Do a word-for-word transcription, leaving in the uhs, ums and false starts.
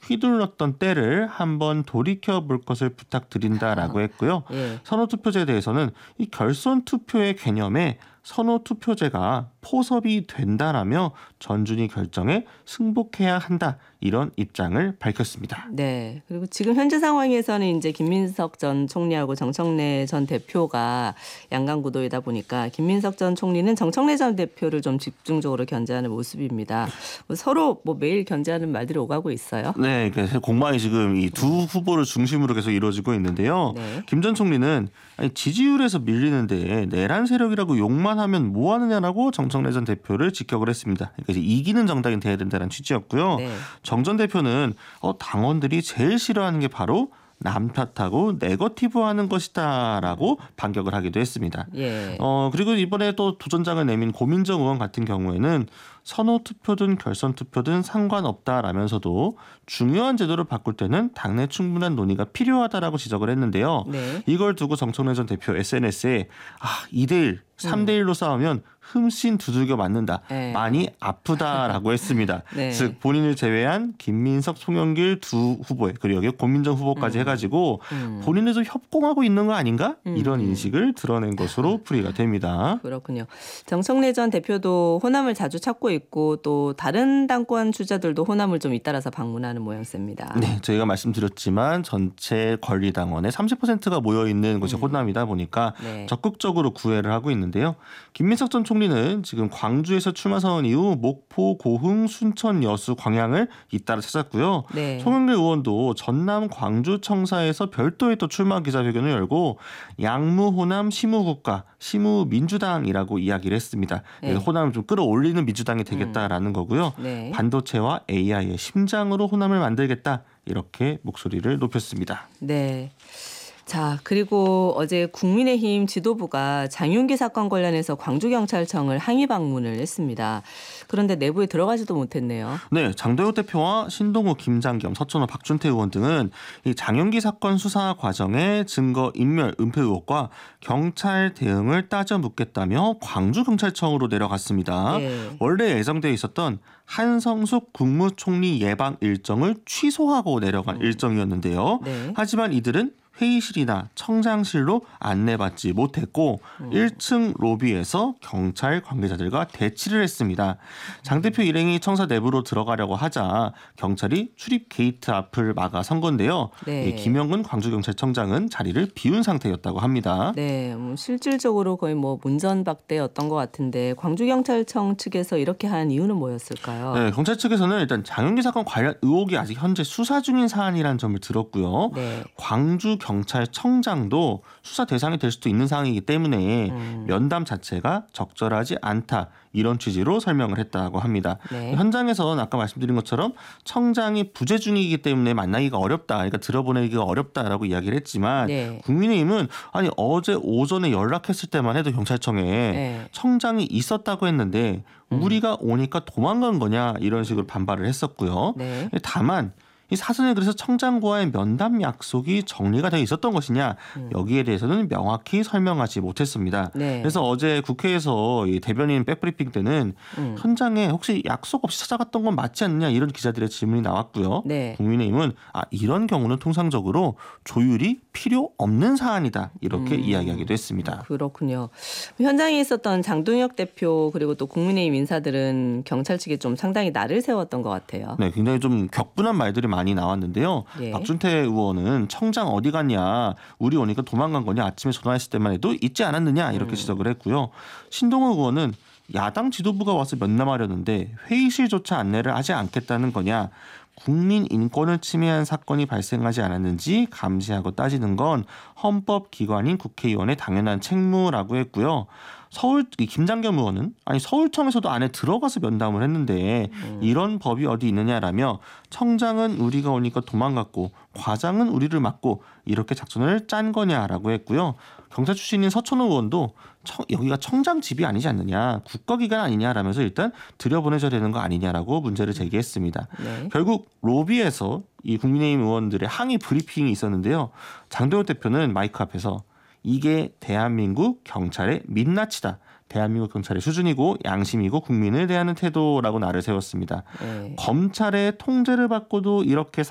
휘둘렀던 때를 한번 돌이켜볼 것을 부탁드린다라고 했고요. 예. 선호투표제에 대해서는 이 결선투표의 개념에 선호투표제가 포섭이 된다라며 전준희 결정에 승복해야 한다, 이런 입장을 밝혔습니다. 네. 그리고 지금 현재 상황에서는 이제 김민석 전 총리하고 정청래 전 대표가 양강 구도이다 보니까 김민석 전 총리는 정청래 전 대표를 좀 집중적으로 견제하는 모습입니다. 서로 뭐 매일 견제하는 말들이 오가고 있어요. 네, 그러니까 공방이 지금 이 두 후보를 중심으로 계속 이루어지고 있는데요. 네. 김 전 총리는 아니, 지지율에서 밀리는데 내란 세력이라고 욕만 하면 뭐 하느냐라고 정청래 전 대표를 직격을 했습니다. 그러니까 이제 이기는 정당이 돼야 된다는 취지였고요. 네. 정 전 대표는 어, 당원들이 제일 싫어하는 게 바로 남 탓하고 네거티브하는 것이다라고 반격을 하기도 했습니다. 예. 어 그리고 이번에 또 도전장을 내민 고민정 의원 같은 경우에는 선호투표든 결선투표든 상관없다라면서도 중요한 제도를 바꿀 때는 당내 충분한 논의가 필요하다라고 지적을 했는데요. 네. 이걸 두고 정청래 전 대표 에스엔에스에 아, 이 대 일, 삼 대 일로 싸우면 흠씬 두들겨 맞는다. 네. 많이 아프다라고 했습니다. 네. 즉 본인을 제외한 김민석, 송영길 두 후보에, 그리고 여기에 고민정 후보까지 음. 해가지고 음. 본인에도 협공하고 있는 거 아닌가? 음. 이런 인식을 드러낸 것으로 풀이가 됩니다. 그렇군요. 정청래 전 대표도 호남을 자주 찾고 있고 또 다른 당권 주자들도 호남을 좀 잇따라서 방문하는 모양새입니다. 네, 저희가 말씀드렸지만 전체 권리당원의 삼십 퍼센트가 모여있는 곳이 음. 호남이다 보니까 네. 적극적으로 구애를 하고 있는데요. 김민석 전 총리는 지금 광주에서 출마 선언 이후 목포, 고흥, 순천, 여수, 광양을 잇따라 찾았고요. 네. 송영길 의원도 전남 광주 청사에서 별도의 또 출마 기자회견을 열고 양무 호남 시무국가, 시무민주당이라고 이야기를 했습니다. 네. 호남을 좀 끌어올리는 민주당이 되겠다라는 음. 거고요. 네. 반도체와 에이아이의 심장으로 호남을 만들겠다, 이렇게 목소리를 높였습니다. 네. 자, 그리고 어제 국민의힘 지도부가 장윤기 사건 관련해서 광주경찰청을 항의 방문을 했습니다. 그런데 내부에 들어가지도 못했네요. 네, 장도혁 대표와 신동우, 김장겸, 서천호, 박준태 의원 등은 이 장윤기 사건 수사 과정의 증거 인멸, 은폐 의혹과 경찰 대응을 따져 묻겠다며 광주경찰청으로 내려갔습니다. 네. 원래 예정되어 있었던 한성숙 국무총리 예방 일정을 취소하고 내려간 음. 일정이었는데요. 네. 하지만 이들은 회의실이나 청장실로 안내받지 못했고 음. 일 층 로비에서 경찰 관계자들과 대치를 했습니다. 장 대표 일행이 청사 내부로 들어가려고 하자 경찰이 출입 게이트 앞을 막아 선 건데요. 네. 김영근 광주경찰청장은 자리를 비운 상태였다고 합니다. 네, 뭐 실질적으로 거의 뭐 문전박대였던 것 같은데 광주경찰청 측에서 이렇게 한 이유는 뭐였을까요? 네, 경찰 측에서는 일단 장윤기 사건 관련 의혹이 아직 현재 수사 중인 사안이라는 점을 들었고요. 네. 광주 경찰청장도 수사 대상이 될 수도 있는 상황이기 때문에 음. 면담 자체가 적절하지 않다, 이런 취지로 설명을 했다고 합니다. 네. 현장에서는 아까 말씀드린 것처럼 청장이 부재 중이기 때문에 만나기가 어렵다, 그러니까 들어보내기가 어렵다라고 이야기를 했지만 네. 국민의힘은 아니 어제 오전에 연락했을 때만 해도 경찰청에 네. 청장이 있었다고 했는데 우리가 오니까 도망간 거냐, 이런 식으로 반발을 했었고요. 네. 다만 이 사전에 그래서 청장과의 면담 약속이 정리가 되어 있었던 것이냐, 음. 여기에 대해서는 명확히 설명하지 못했습니다. 네. 그래서 어제 국회에서 이 대변인 백브리핑 때는 음. 현장에 혹시 약속 없이 찾아갔던 건 맞지 않느냐, 이런 기자들의 질문이 나왔고요. 네. 국민의힘은 아, 이런 경우는 통상적으로 조율이 필요 없는 사안이다, 이렇게 음. 이야기하기도 했습니다. 그렇군요. 현장에 있었던 장동혁 대표 그리고 또 국민의힘 인사들은 경찰 측에 좀 상당히 날을 세웠던 것 같아요. 네, 굉장히 좀 격분한 말들이 많이 많이 나왔는데요. 예. 박준태 의원은 청장 어디 갔냐, 우리 오니까 도망간 거냐, 아침에 전화했을 때만 해도 있지 않았느냐, 이렇게 음. 지적을 했고요. 신동우 의원은 야당 지도부가 와서 면담하려는데 회의실조차 안내를 하지 않겠다는 거냐, 국민 인권을 침해한 사건이 발생하지 않았는지 감시하고 따지는 건 헌법기관인 국회의원의 당연한 책무라고 했고요. 서울 김장겸 의원은 아니 서울청에서도 안에 들어가서 면담을 했는데 음. 이런 법이 어디 있느냐라며 청장은 우리가 오니까 도망갔고 과장은 우리를 막고 이렇게 작전을 짠 거냐라고 했고요. 경찰 출신인 서천호 의원도 청, 여기가 청장 집이 아니지 않느냐, 국가기관 아니냐라면서 일단 들여보내줘야 되는 거 아니냐라고 문제를 제기했습니다. 네. 결국 로비에서 이 국민의힘 의원들의 항의 브리핑이 있었는데요. 장도혁 대표는 마이크 앞에서 이게 대한민국 경찰의 민낯이다, 대한민국 경찰의 수준이고 양심이고 국민을 대하는 태도라고 나를 세웠습니다. 네. 검찰의 통제를 받고도 이렇게